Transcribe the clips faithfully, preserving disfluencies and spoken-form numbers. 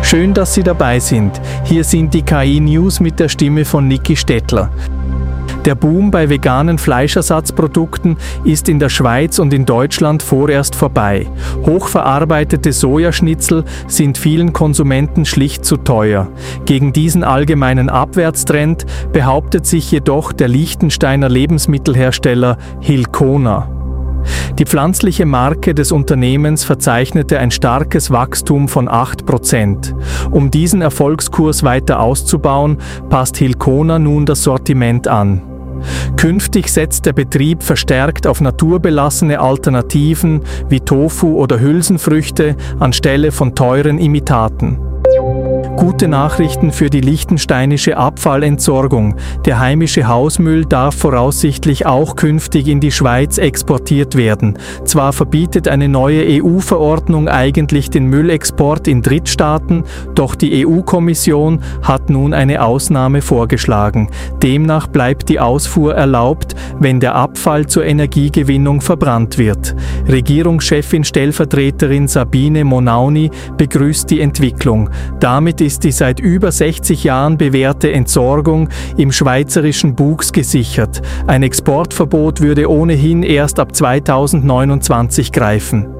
Schön, dass Sie dabei sind. Hier sind die K I-News mit der Stimme von Niki Stettler. Der Boom bei veganen Fleischersatzprodukten ist in der Schweiz und in Deutschland vorerst vorbei. Hochverarbeitete Sojaschnitzel sind vielen Konsumenten schlicht zu teuer. Gegen diesen allgemeinen Abwärtstrend behauptet sich jedoch der Liechtensteiner Lebensmittelhersteller Hilcona. Die pflanzliche Marke des Unternehmens verzeichnete ein starkes Wachstum von acht Prozent. Um diesen Erfolgskurs weiter auszubauen, passt Hilcona nun das Sortiment an. Künftig setzt der Betrieb verstärkt auf naturbelassene Alternativen wie Tofu oder Hülsenfrüchte anstelle von teuren Imitaten. Gute Nachrichten für die liechtensteinische Abfallentsorgung. Der heimische Hausmüll darf voraussichtlich auch künftig in die Schweiz exportiert werden. Zwar verbietet eine neue E U-Verordnung eigentlich den Müllexport in Drittstaaten, doch die E U-Kommission hat nun eine Ausnahme vorgeschlagen. Demnach bleibt die Ausfuhr erlaubt, wenn der Abfall zur Energiegewinnung verbrannt wird. Regierungschefin Stellvertreterin Sabine Monauni begrüßt die Entwicklung. Damit ist die seit über sechzig Jahren bewährte Entsorgung im schweizerischen Buchs gesichert. Ein Exportverbot würde ohnehin erst ab zweitausendneunundzwanzig greifen.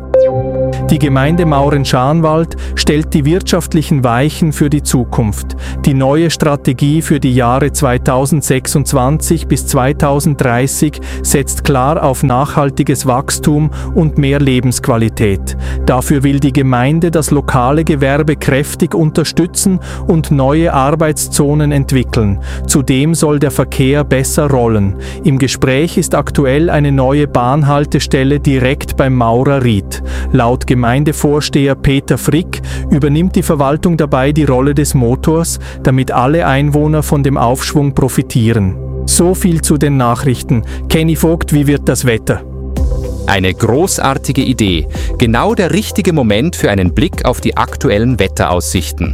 Die Gemeinde Mauren-Scharnwald stellt die wirtschaftlichen Weichen für die Zukunft. Die neue Strategie für die Jahre zweitausendsechsundzwanzig bis zweitausenddreißig setzt klar auf nachhaltiges Wachstum und mehr Lebensqualität. Dafür will die Gemeinde das lokale Gewerbe kräftig unterstützen und neue Arbeitszonen entwickeln. Zudem soll der Verkehr besser rollen. Im Gespräch ist aktuell eine neue Bahnhaltestelle direkt beim Maurerried. Laut Gemeindevorsteher Peter Frick übernimmt die Verwaltung dabei die Rolle des Motors, damit alle Einwohner von dem Aufschwung profitieren. So viel zu den Nachrichten. Kenny Vogt, wie wird das Wetter? Eine großartige Idee. Genau der richtige Moment für einen Blick auf die aktuellen Wetteraussichten.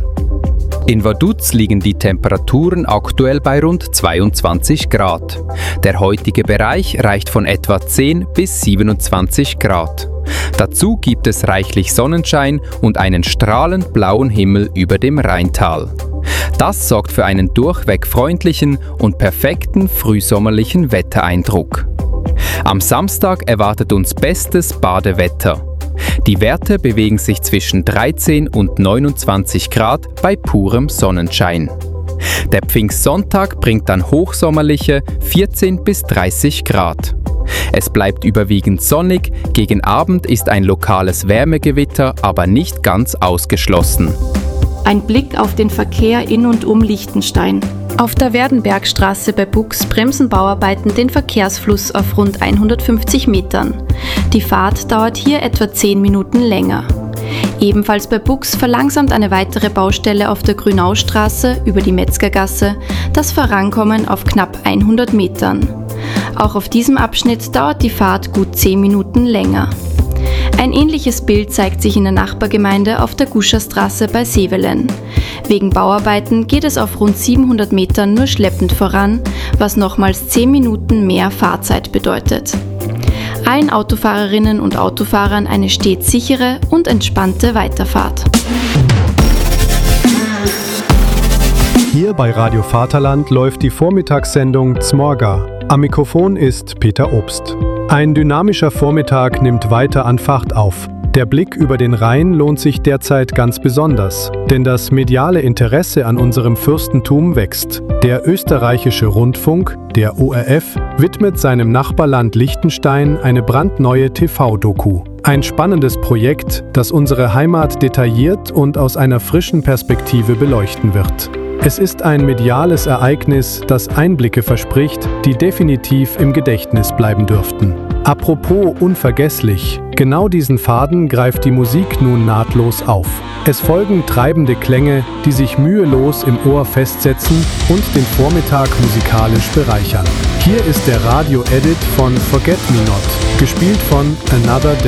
In Vaduz liegen die Temperaturen aktuell bei rund zweiundzwanzig Grad. Der heutige Bereich reicht von etwa zehn bis siebenundzwanzig Grad. Dazu gibt es reichlich Sonnenschein und einen strahlend blauen Himmel über dem Rheintal. Das sorgt für einen durchweg freundlichen und perfekten frühsommerlichen Wettereindruck. Am Samstag erwartet uns bestes Badewetter. Die Werte bewegen sich zwischen dreizehn und neunundzwanzig Grad bei purem Sonnenschein. Der Pfingstsonntag bringt dann hochsommerliche vierzehn bis dreißig Grad. Es bleibt überwiegend sonnig, gegen Abend ist ein lokales Wärmegewitter aber nicht ganz ausgeschlossen. Ein Blick auf den Verkehr in und um Liechtenstein. Auf der Werdenbergstraße bei Buchs bremsen Bauarbeiten den Verkehrsfluss auf rund hundertfünfzig Metern. Die Fahrt dauert hier etwa zehn Minuten länger. Ebenfalls bei Buchs verlangsamt eine weitere Baustelle auf der Grünaustraße über die Metzgergasse das Vorankommen auf knapp hundert Metern. Auch auf diesem Abschnitt dauert die Fahrt gut zehn Minuten länger. Ein ähnliches Bild zeigt sich in der Nachbargemeinde auf der Guscherstraße bei Sevelen. Wegen Bauarbeiten geht es auf rund siebenhundert Metern nur schleppend voran, was nochmals zehn Minuten mehr Fahrzeit bedeutet. Allen Autofahrerinnen und Autofahrern eine stets sichere und entspannte Weiterfahrt. Hier bei Radio Vaterland läuft die Vormittagssendung Zmorga. Am Mikrofon ist Peter Obst. Ein dynamischer Vormittag nimmt weiter an Fahrt auf. Der Blick über den Rhein lohnt sich derzeit ganz besonders, denn das mediale Interesse an unserem Fürstentum wächst. Der österreichische Rundfunk, der O R F, widmet seinem Nachbarland Liechtenstein eine brandneue T V-Doku. Ein spannendes Projekt, das unsere Heimat detailliert und aus einer frischen Perspektive beleuchten wird. Es ist ein mediales Ereignis, das Einblicke verspricht, die definitiv im Gedächtnis bleiben dürften. Apropos unvergesslich, genau diesen Faden greift die Musik nun nahtlos auf. Es folgen treibende Klänge, die sich mühelos im Ohr festsetzen und den Vormittag musikalisch bereichern. Hier ist der Radio-Edit von Forget Me Not, gespielt von Another Day.